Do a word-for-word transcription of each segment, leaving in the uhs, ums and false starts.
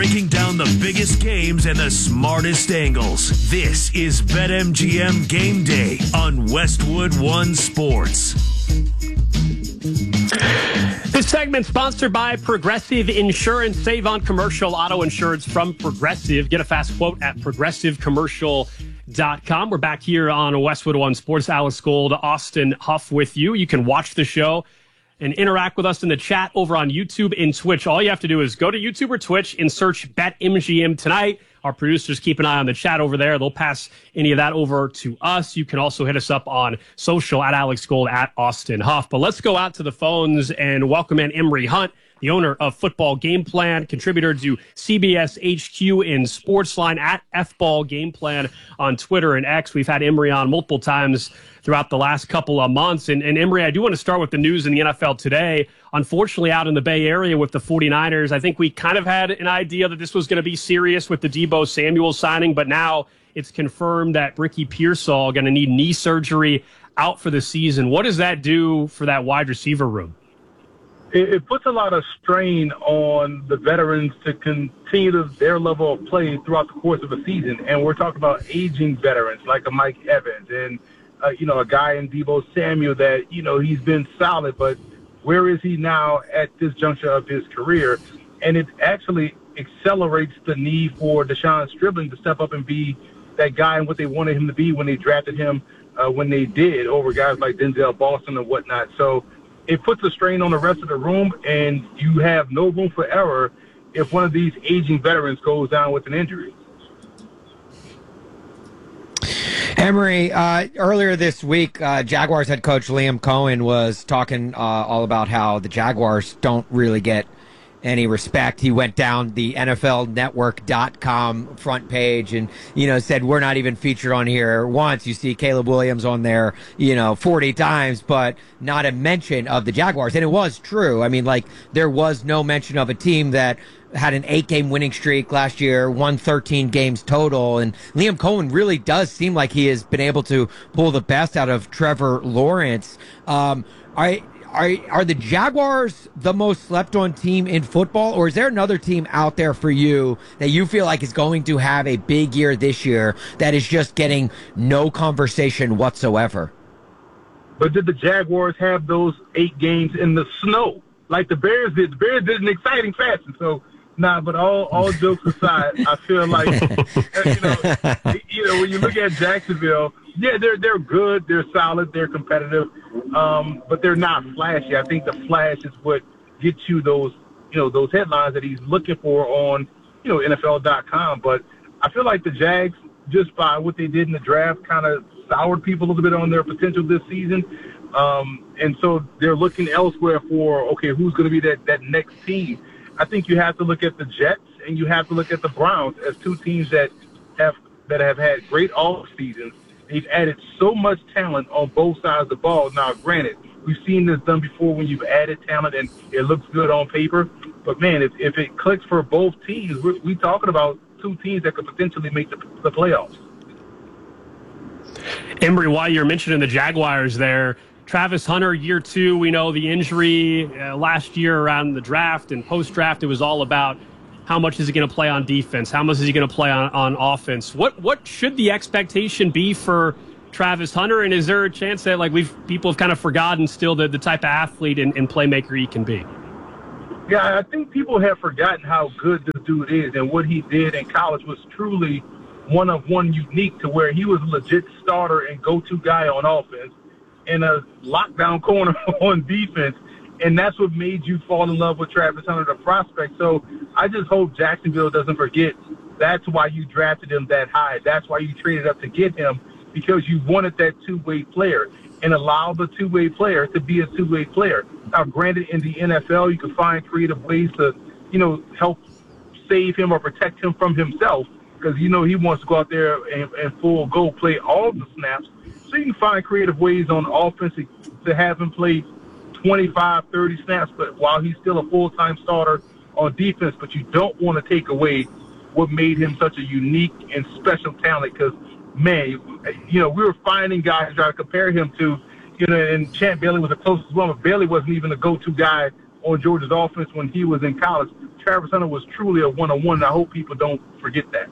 breaking down the biggest games and the smartest angles. This is BetMGM Game Day on Westwood One Sports. This segment sponsored by Progressive Insurance. Save on commercial auto insurance from Progressive. Get a fast quote at progressive commercial dot com. We're back here on Westwood One Sports. Alex Gold, Austin Huff with you. You can watch the show and interact with us in the chat over on YouTube and Twitch. All you have to do is go to YouTube or Twitch and search BetMGM tonight. Our producers keep an eye on the chat over there. They'll pass any of that over to us. You can also hit us up on social at Alex Gold, at Austin Huff. But let's go out to the phones and welcome in Emory Hunt, the owner of Football Game Plan, contributor to C B S H Q in Sportsline, at F Ball Game Plan on Twitter and X. We've had Emory on multiple times throughout the last couple of months. And, and Emory, I do want to start with the news in the N F L today. Unfortunately, out in the Bay Area with the 49ers, I think we kind of had an idea that this was going to be serious with the Deebo Samuel signing, but now it's confirmed that Ricky Pearsall going to need knee surgery, out for the season. What does that do for that wide receiver room? It, it puts a lot of strain on the veterans to continue to their level of play throughout the course of a season. And we're talking about aging veterans like a Mike Evans and, uh, you know, a guy in Deebo Samuel that, you know, he's been solid, but where is he now at this juncture of his career? And it actually accelerates the need for Deshaun Stribling to step up and be that guy and what they wanted him to be when they drafted him, uh, when they did, over guys like Denzel Boston and whatnot. So it puts a strain on the rest of the room, and you have no room for error if one of these aging veterans goes down with an injury. Emory, uh, earlier this week, uh, Jaguars head coach Liam Cohen was talking uh, all about how the Jaguars don't really get any respect. He went down the N F L network dot com front page and, you know, said, we're not even featured on here once. You see Caleb Williams on there, you know, forty times, but not a mention of the Jaguars. And it was true. I mean, like, there was no mention of a team that had an eight-game winning streak last year, won thirteen games total, and Liam Cohen really does seem like he has been able to pull the best out of Trevor Lawrence. Um, are, are, are the Jaguars the most slept-on team in football, or is there another team out there for you that you feel like is going to have a big year this year that is just getting no conversation whatsoever? But did the Jaguars have those eight games in the snow like the Bears did? The Bears did an exciting fashion, so Nah, but all, all jokes aside, I feel like, you know, you know, when you look at Jacksonville, yeah, they're they're good, they're solid, they're competitive, um, but they're not flashy. I think the flash is what gets you those, you know, those headlines that he's looking for on, you know, N F L dot com. But I feel like the Jags, just by what they did in the draft, kind of soured people a little bit on their potential this season. Um, and so they're looking elsewhere for, okay, who's going to be that, that next team? I think you have to look at the Jets and you have to look at the Browns as two teams that have that have had great off seasons. They've added so much talent on both sides of the ball. Now, granted, we've seen this done before when you've added talent and it looks good on paper. But, man, if, if it clicks for both teams, we're, we're talking about two teams that could potentially make the, the playoffs. Emory, while you're mentioning the Jaguars there, Travis Hunter, year two, we know the injury uh, last year around the draft and post-draft, it was all about how much is he going to play on defense, how much is he going to play on, on offense. What what should the expectation be for Travis Hunter, and is there a chance that like we've people have kind of forgotten still the, the type of athlete and, and playmaker he can be? Yeah, I think people have forgotten how good this dude is, and what he did in college was truly one of one unique to where he was a legit starter and go-to guy on offense in a lockdown corner on defense, and that's what made you fall in love with Travis Hunter, the prospect. So I just hope Jacksonville doesn't forget that's why you drafted him that high. That's why you traded up to get him, because you wanted that two-way player and allow the two-way player to be a two-way player. Now, granted, in the N F L, you can find creative ways to, you know, help save him or protect him from himself, because, you know, he wants to go out there and, and full go play all the snaps. So you can find creative ways on offense to, to have him play twenty-five, thirty snaps, but while he's still a full-time starter on defense. But you don't want to take away what made him such a unique and special talent, because, man, you know, we were finding guys trying to compare him to, you know, and Champ Bailey was the closest one, but Bailey wasn't even the go-to guy on Georgia's offense when he was in college. Travis Hunter was truly a one-on-one, and I hope people don't forget that.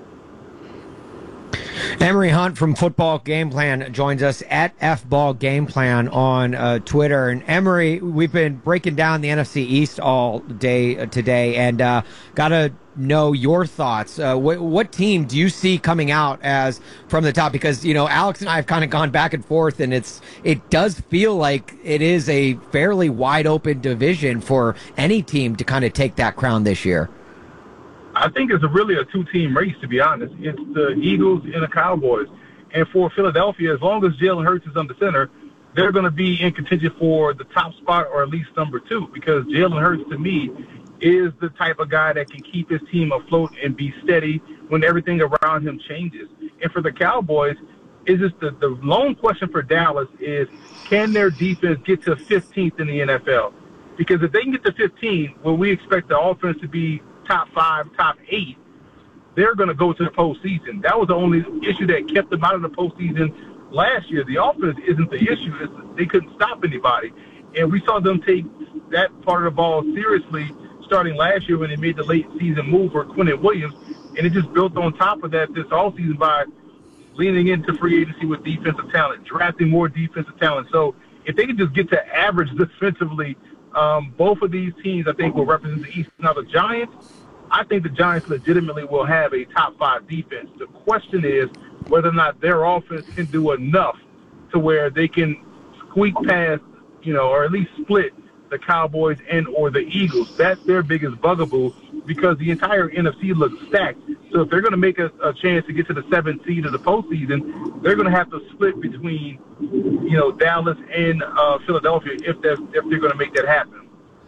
Emory Hunt from Football Game Plan joins us at F Ball Game Plan on uh, Twitter. And Emory, we've been breaking down the N F C East all day uh, today, and uh, got to know your thoughts. Uh, wh- what team do you see coming out as from the top? Because, you know, Alex and I have kind of gone back and forth, and it's it does feel like it is a fairly wide open division for any team to kind of take that crown this year. I think it's a really a two-team race, to be honest. It's the Eagles and the Cowboys. And for Philadelphia, as long as Jalen Hurts is under center, they're going to be in contention for the top spot or at least number two, because Jalen Hurts, to me, is the type of guy that can keep his team afloat and be steady when everything around him changes. And for the Cowboys, it's just the, the lone question for Dallas is, can their defense get to fifteenth in the N F L? Because if they can get to fifteen, well, we expect the offense to be top five, top eight, they're going to go to the postseason. That was the only issue that kept them out of the postseason last year. The offense isn't the issue. It's they couldn't stop anybody. And we saw them take that part of the ball seriously starting last year when they made the late season move for Quinnen Williams. And it just built on top of that this offseason by leaning into free agency with defensive talent, drafting more defensive talent. So if they can just get to average defensively, um, both of these teams, I think, will represent the East. Now, the Giants, I think the Giants legitimately will have a top five defense. The question is whether or not their offense can do enough to where they can squeak past, you know, or at least split the Cowboys and or the Eagles. That's their biggest bugaboo, because the entire N F C looks stacked. So if they're going to make a, a chance to get to the seventh seed of the postseason, they're going to have to split between, you know, Dallas and uh, Philadelphia if they're, if they're going to make that happen.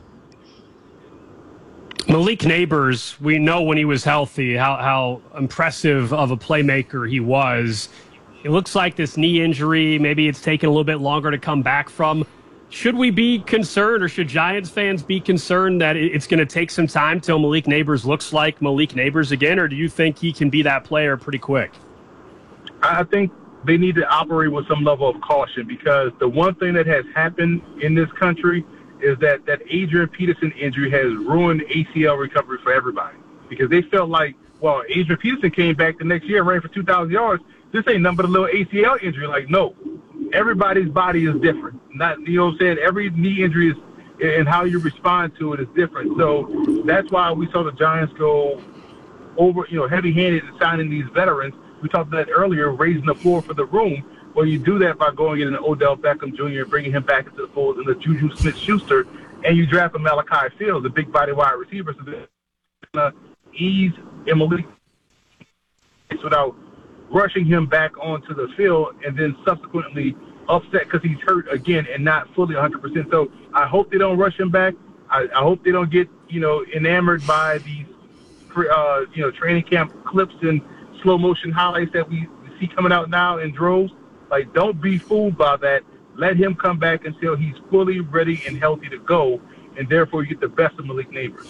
Malik Neighbors, we know when he was healthy how, how impressive of a playmaker he was. It looks like this knee injury, maybe it's taken a little bit longer to come back from. Should we be concerned, or should Giants fans be concerned that it's going to take some time till Malik Neighbors looks like Malik Neighbors again, or do you think he can be that player pretty quick? I think they need to operate with some level of caution, because the one thing that has happened in this country is that that Adrian Peterson injury has ruined A C L recovery for everybody, because they felt like, well, Adrian Peterson came back the next year, ran for two thousand yards. This ain't nothing but a little A C L injury. Like, no, everybody's body is different. Not, you know what I'm saying? Every knee injury is, and how you respond to it is different. So that's why we saw the Giants go over, you know, heavy-handed in signing these veterans. We talked about that earlier, raising the floor for the room. Well, you do that by going in an Odell Beckham Junior and bringing him back into the fold, and the Juju Smith-Schuster, and you draft a Malachi Fields, the big body wide receiver, so they're going to ease Emily without rushing him back onto the field and then subsequently upset because he's hurt again and not fully one hundred percent. So I hope they don't rush him back. I, I hope they don't get, you know, enamored by these, uh, you know, training camp clips and slow motion highlights that we see coming out now in droves. Like, don't be fooled by that. Let him come back until he's fully ready and healthy to go, and therefore you get the best of Malik Neighbors.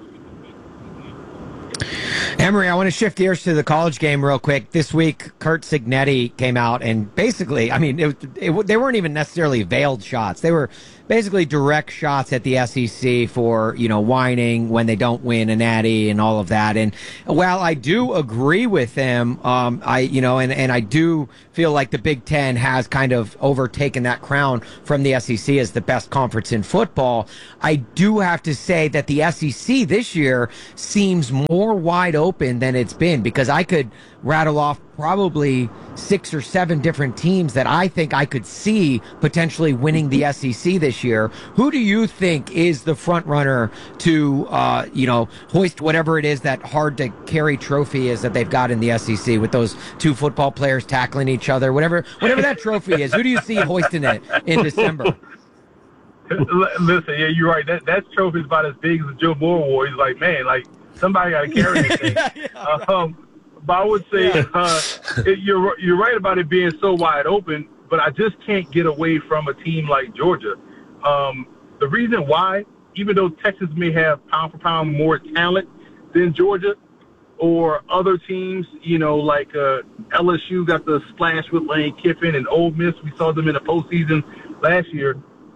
Emory, I want to shift gears to the college game real quick. This week, Curt Cignetti came out and basically, I mean, it, it, they weren't even necessarily veiled shots. They were basically direct shots at the S E C for, you know, whining when they don't win a natty and all of that. And while I do agree with them, um, I, you know, and, and I do feel like the Big Ten has kind of overtaken that crown from the S E C as the best conference in football. I do have to say that the S E C this year seems more wide open than it's been, because I could rattle off probably six or seven different teams that I think I could see potentially winning the S E C this year. Who do you think is the front runner to, uh, you know, hoist whatever it is that hard to carry trophy is that they've got in the S E C with those two football players tackling each other, whatever, whatever that trophy is? Who do you see hoisting it in December? Listen, yeah, you're right. That that trophy is about as big as the Joe Moore Award. He's like, man, like somebody got to carry this thing. yeah, yeah, right. um, But I would say yeah. uh, it, you're you're right about it being so wide open, but I just can't get away from a team like Georgia. Um, the reason why, even though Texas may have pound for pound more talent than Georgia, or other teams, you know, like uh, L S U got the splash with Lane Kiffin, and Ole Miss, we saw them in the postseason last year.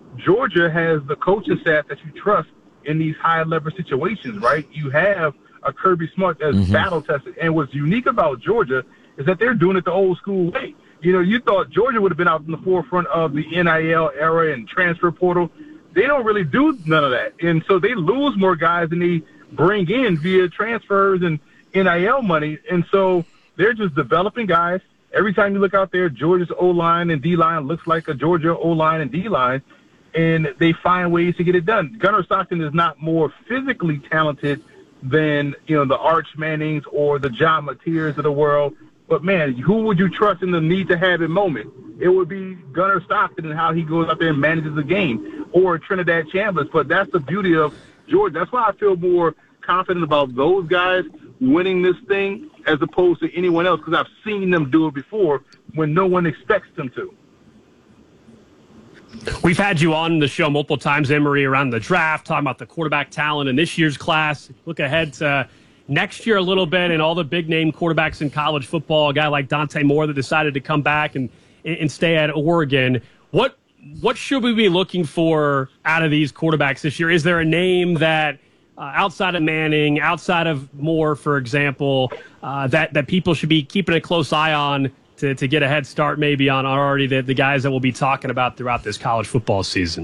Georgia has the coaching staff that you trust in these high-level situations, right? You have a Kirby Smart that's mm-hmm. battle-tested. And what's unique about Georgia is that they're doing it the old-school way. You know, you thought Georgia would have been out in the forefront of the N I L era and transfer portal. They don't really do none of that. And so they lose more guys than they bring in via transfers and N I L money. And so they're just developing guys. Every time you look out there, Georgia's O-line and D-line looks like a Georgia O-line and D-line, and they find ways to get it done. Gunnar Stockton is not more physically talented than, you know, the Arch Mannings or the John Mateers of the world. But, man, who would you trust in the need-to-have-it moment? It would be Gunnar Stockton and how he goes out there and manages the game, or Trinidad Chambers. But that's the beauty of Georgia. That's why I feel more confident about those guys winning this thing as opposed to anyone else, because I've seen them do it before when no one expects them to. We've had you on the show multiple times, Emory, around the draft, talking about the quarterback talent in this year's class. Look ahead to next year a little bit and all the big-name quarterbacks in college football, a guy like Dante Moore that decided to come back and, and stay at Oregon. What what should we be looking for out of these quarterbacks this year? Is there a name that, uh, outside of Manning, outside of Moore, for example, uh, that, that people should be keeping a close eye on to, to get a head start maybe on already the, the guys that we'll be talking about throughout this college football season?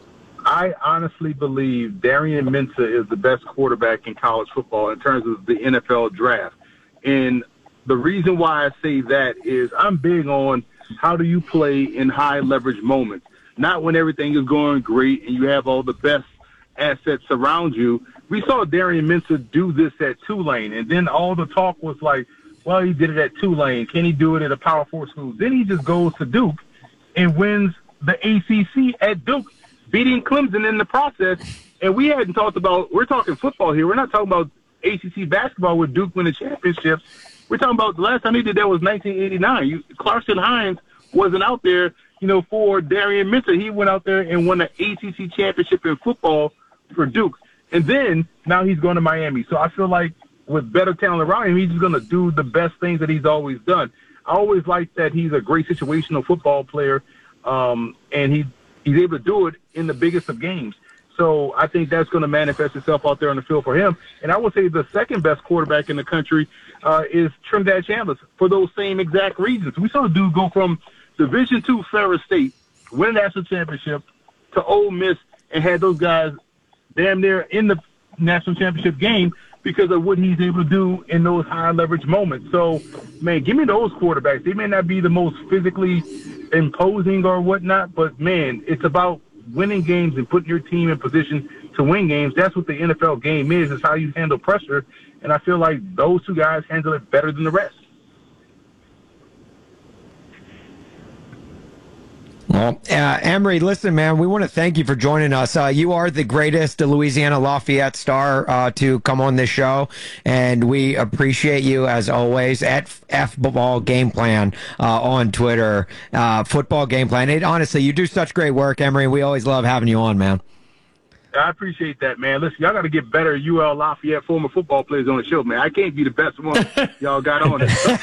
I honestly believe Darian Mensah is the best quarterback in college football in terms of the N F L draft. And the reason why I say that is I'm big on how do you play in high leverage moments, not when everything is going great and you have all the best assets around you. We saw Darian Mensah do this at Tulane, and then all the talk was like, well, he did it at Tulane. Can he do it at a Power Four school? Then he just goes to Duke and wins the A C C at Duke, beating Clemson in the process. And we hadn't talked about, we're talking football here. We're not talking about A C C basketball with Duke winning championships. We're talking about the last time he did that was nineteen eighty-nine. You, Clarkson Hines wasn't out there, you know, for Darian Mensah. He went out there and won the A C C championship in football for Duke. And then now he's going to Miami. So I feel like with better talent around him, he's just going to do the best things that he's always done. I always like that he's a great situational football player, um, and he he's able to do it in the biggest of games. So I think that's going to manifest itself out there on the field for him. And I would say the second best quarterback in the country uh, is Trinidad Chambers for those same exact reasons. We saw the dude go from Division two Ferris State, win a national championship, to Ole Miss, and had those guys damn near in the national championship game because of what he's able to do in those high leverage moments. So, man, give me those quarterbacks. They may not be the most physically imposing or whatnot, but, man, it's about winning games and putting your team in position to win games. That's what the N F L game is, is how you handle pressure. And I feel like those two guys handle it better than the rest. Well, uh, Emory, listen, man, we want to thank you for joining us. Uh, you are the greatest Louisiana Lafayette star uh, to come on this show, and we appreciate you as always at F Football Game Plan uh, on Twitter. Uh, football Game Plan. It, honestly, you do such great work, Emory. We always love having you on, man. I appreciate that, man. Listen, y'all got to get better U L Lafayette former football players on the show, man. I can't be the best one y'all got on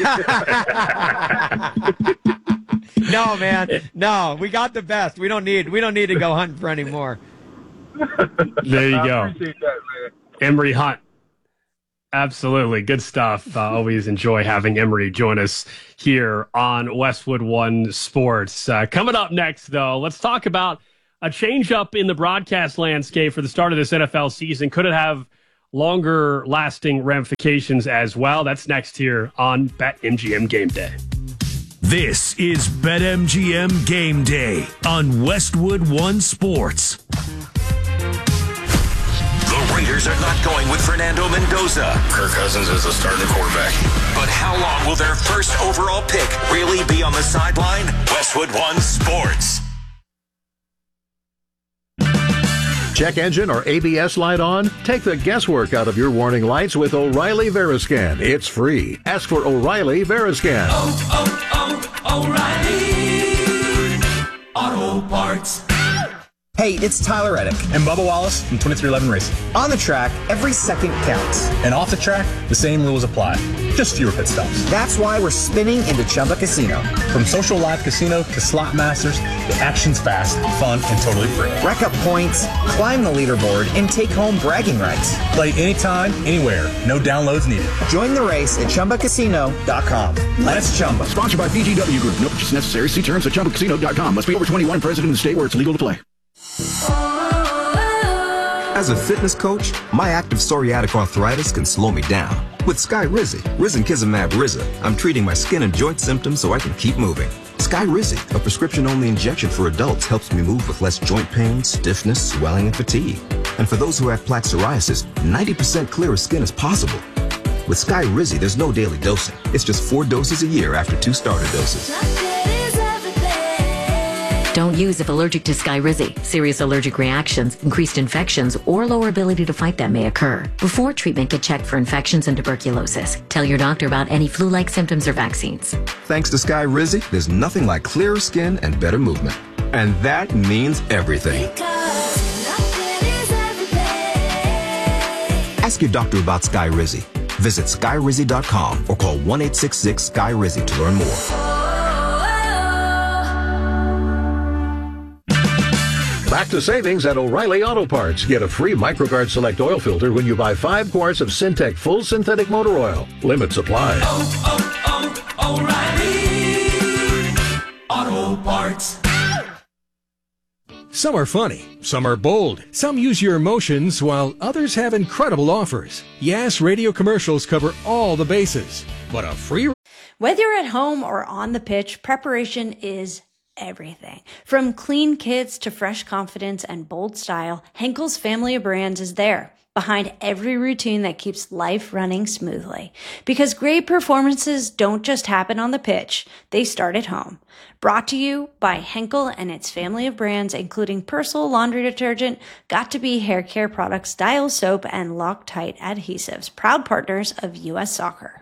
it. No, man. No, we got the best. We don't need we don't need to go hunting for any more. There you go. I appreciate that, man. Emory Hunt. Absolutely. Good stuff. Uh, always enjoy having Emory join us here on Westwood One Sports. Uh, coming up next, though, let's talk about a change-up in the broadcast landscape for the start of this N F L season. Could it have longer-lasting ramifications as well? That's next here on BetMGM Game Day. This is BetMGM Game Day on Westwood One Sports. The Raiders are not going with Fernando Mendoza. Kirk Cousins is a starting quarterback. But how long will their first overall pick really be on the sideline? Westwood One Sports. Check engine or A B S light on? Take the guesswork out of your warning lights with O'Reilly Veriscan. It's free. Ask for O'Reilly Veriscan. Oh, oh, oh, O'Reilly Auto Parts. Hey, Hey, it's Tyler Reddick. And Bubba Wallace from twenty-three eleven Racing. On the track, every second counts. And off the track, the same rules apply. Just fewer pit stops. That's why we're spinning into Chumba Casino. From social live casino to slot masters, the action's fast, fun, and totally free. Rack up points, climb the leaderboard, and take home bragging rights. Play anytime, anywhere. No downloads needed. Join the race at Chumba Casino dot com. Let's Chumba. Sponsored by B G W Group. No purchase necessary. See terms at Chumba Casino dot com. Must be over twenty-one, present in the state where it's legal to play. As a fitness coach, my active psoriatic arthritis can slow me down. With Skyrizi, Risankizumab Riza, I'm treating my skin and joint symptoms so I can keep moving. Skyrizi, a prescription-only injection for adults, helps me move with less joint pain, stiffness, swelling, and fatigue. And for those who have plaque psoriasis, ninety percent clearer skin is possible. With Skyrizi, there's no daily dosing. It's just four doses a year after two starter doses. Don't use if allergic to Skyrizi. Serious allergic reactions, increased infections, or lower ability to fight them may occur. Before treatment, get checked for infections and tuberculosis. Tell your doctor about any flu-like symptoms or vaccines. Thanks to Skyrizi, there's nothing like clearer skin and better movement. And that means everything. Ask your doctor about Skyrizi. Visit Skyrizi dot com or call one eight six six Sky Rizi to learn more. Back to savings at O'Reilly Auto Parts. Get a free MicroGuard Select oil filter when you buy five quarts of Syntec full synthetic motor oil. Limits apply. Oh, oh, oh, O'Reilly Auto Parts. Some are funny, some are bold, some use your emotions, while others have incredible offers. Yes, radio commercials cover all the bases, but a free... Whether you're at home or on the pitch, preparation is everything. From clean kits to fresh confidence and bold style, Henkel's family of brands is there, behind every routine that keeps life running smoothly. Because great performances don't just happen on the pitch, they start at home. Brought to you by Henkel and its family of brands, including Persil laundry detergent, Got2b hair care products, Dial soap, and Loctite adhesives, proud partners of U S Soccer.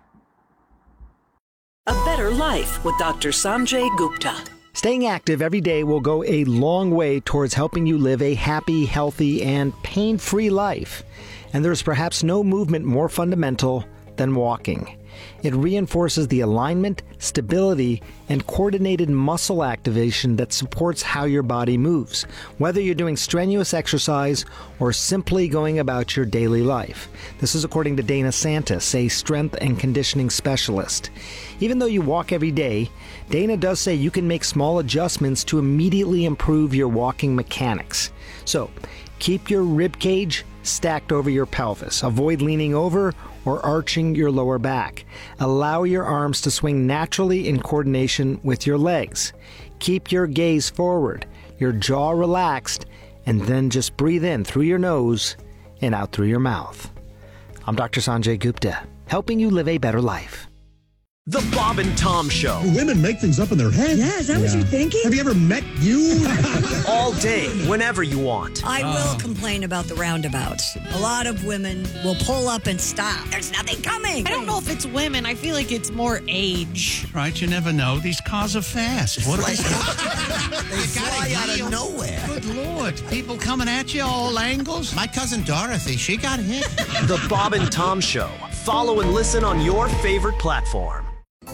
A better life with Doctor Sanjay Gupta. Staying active every day will go a long way towards helping you live a happy, healthy, and pain-free life. And there's perhaps no movement more fundamental than walking. It reinforces the alignment, stability, and coordinated muscle activation that supports how your body moves, whether you're doing strenuous exercise or simply going about your daily life. This is according to Dana Santis, a strength and conditioning specialist. Even though you walk every day, Dana does say you can make small adjustments to immediately improve your walking mechanics. So, keep your rib cage stacked over your pelvis. Avoid leaning over or arching your lower back. Allow your arms to swing naturally in coordination with your legs. Keep your gaze forward, your jaw relaxed, and then just breathe in through your nose and out through your mouth. I'm Doctor Sanjay Gupta, helping you live a better life. The Bob and Tom Show. Women make things up in their head. Yeah, is that yeah. what you're thinking? Have you ever met you? All day, whenever you want. I will uh. complain about the roundabouts. A lot of women will pull up and stop. There's nothing coming. I don't know if it's women. I feel like it's more age. Right, you never know. These cars are fast. What are they? They fly out of nowhere. Good Lord. People coming at you all angles. My cousin Dorothy, she got hit. The Bob and Tom Show. Follow and listen on your favorite platform.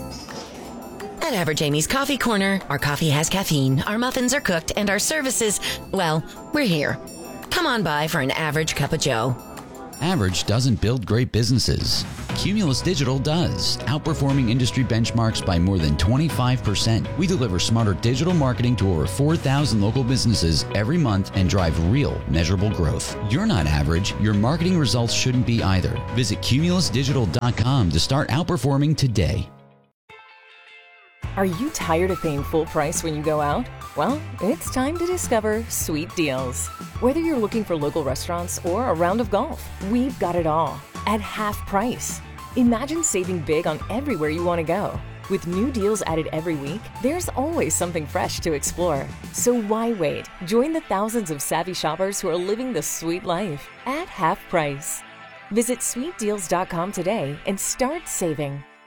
At Average Amy's Coffee Corner, our coffee has caffeine, our muffins are cooked, and our services, well, we're here. Come on by for an average cup of joe. Average doesn't build great businesses. Cumulus Digital does, outperforming industry benchmarks by more than twenty-five percent. We deliver smarter digital marketing to over four thousand local businesses every month and drive real, measurable growth. You're not average. Your marketing results shouldn't be either. Visit Cumulus Digital dot com to start outperforming today. Are you tired of paying full price when you go out? Well, it's time to discover Sweet Deals. Whether you're looking for local restaurants or a round of golf, we've got it all at half price. Imagine saving big on everywhere you want to go. With new deals added every week, there's always something fresh to explore. So why wait? Join the thousands of savvy shoppers who are living the sweet life at half price. Visit sweet deals dot com today and start saving.